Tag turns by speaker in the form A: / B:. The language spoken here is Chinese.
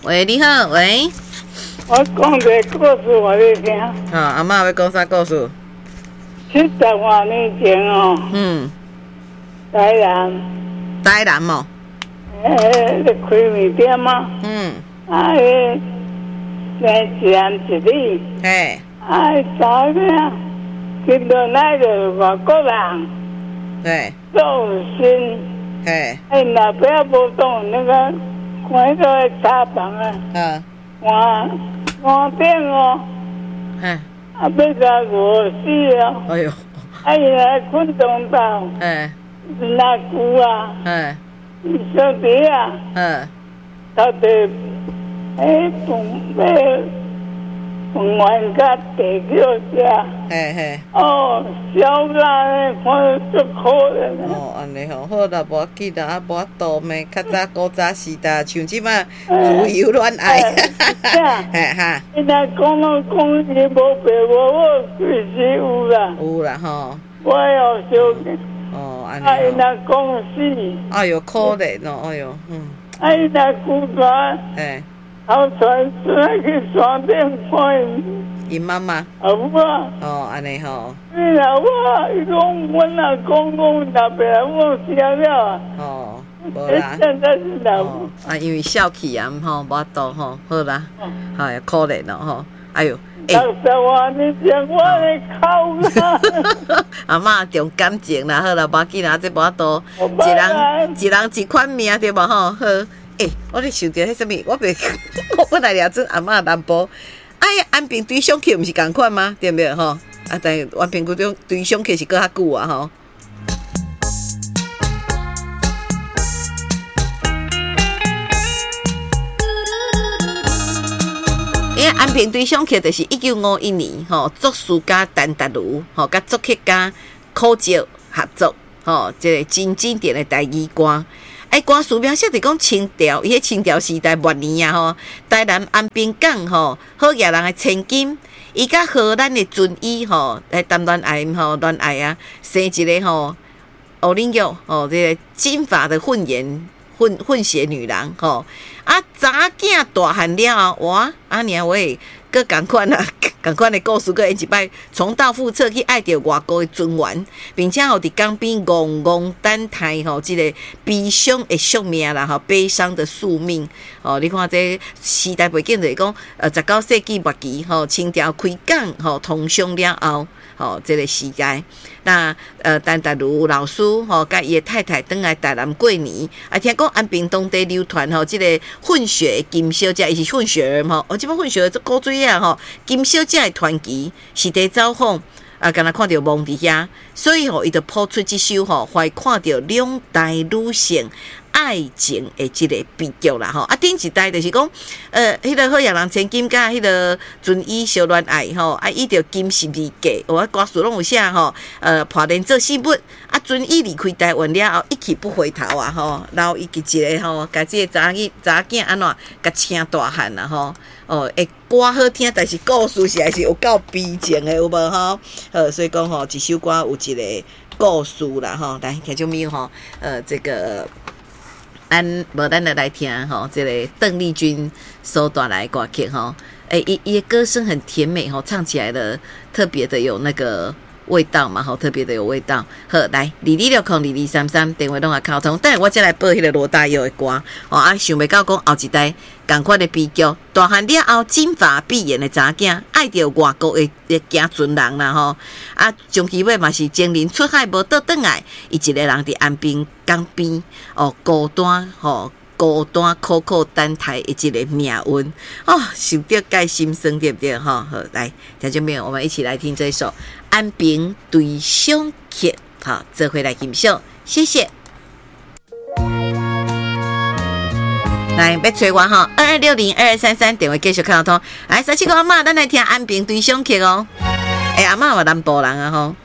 A: 喂，你好，喂。
B: 我讲一个故事我你听。
A: 好，阿嬷要讲啥故事
B: ？70多年前哦。台南
A: 哦。
B: 咧开面店嘛。生一男一女。
A: 嘿。
B: 查咩？见到那个外国人。
A: 对。
B: 做新。
A: 嘿。
B: 那不要不动那个，看到茶房啊。换店哦。要甲饿死哦。
A: 哎呦。
B: 来困中岛。那姑啊。小弟啊。到底饭碗甲地叫食。小人看足可怜。
A: 安尼吼，好啦，无要紧啦，无法度咩，较早古早时代，像即摆自由恋爱。哈。
B: 伊若讲伊无白我其实有啦。
A: 有啦吼。
B: 我有小。
A: 安尼。
B: 伊若讲死。
A: 哎哟，可怜哦，哎哟，
B: 伊若孤单。后传去山顶看
A: 因妈妈。安尼吼。
B: 伊讲阮若讲别我死了。
A: 无啦。
B: 现在是
A: 因为笑气啊，无法度吼，好啦，可怜哦吼，哎哟。
B: 60多年前我咧哭啦。
A: 阿嬷重感情啦，好啦，无要紧啦，这无法度，一人一款命对无吼，好。我咧想着迄什么，我本来了做阿嬷南部，安平对象客毋是共款吗？对不对吼？但是安平对象客是搁较久啊吼。因为安平对象客就是1951年吼，作词家陈达如吼，甲作曲家柯照合作吼，即个真经典的台语歌。歌词描写是讲清朝，伊迄清朝时代末年啊吼，台南安平港吼，好野人的千金，伊甲荷兰的准医吼来谈恋爱吼，恋爱啊，生一个吼，欧玲玉吼，这个金发的混血女郎吼，查囝大汉了后，哇，娘喂，搁共款啊！共款的故事，搁演一摆，重蹈覆辙去爱着外国的尊员，并且伫江边戆戆等待即个悲伤的宿命啦，悲伤的宿命。你看这时代背景就是讲，19世纪末期清朝开港通商了后，这个时代，那陈达如老师甲伊的太太转来台南过年，听讲安平当地流传即个混血金小姐，伊是混血儿嘛，即摆混血儿做古水啊金小姐的传奇是地走访。敢若看到梦伫遐，所以伊就谱出即首怀看到两代女性爱情的即个悲剧啦顶一代就是讲，迄个好野人千金甲迄个准医小恋爱伊着金是未嫁，歌词拢有写破连做新物，准医离开台湾了后一去不回头啊然后伊一个甲即个查囝安怎甲请大汉啦歌好听，但是故事实在是有够悲情的，有无所以讲一首歌有一个故事啦来听种咪这个咱就来听这个邓丽君所带来的歌曲伊的歌声很甜美唱起来的特别的有那个味道嘛特别的有味道。好，来22602233电话拢也沟通，等下我再来播迄个罗大佑的歌想袂到讲后一代同款的悲剧，大汉了后金发碧眼的查囝爱着外国的行船人啦终其尾嘛是情人出海无倒转来，伊一个人伫安平港边孤单苦苦等待的一个命运想到介心酸，对不对好，来听众朋友，我们一起来听这一首《安平对象客》这回来欣赏，谢谢。来，要找我22602233电话继续看通。来，37个阿嬷，咱来听《安平对象客》阿嬷嘛南部人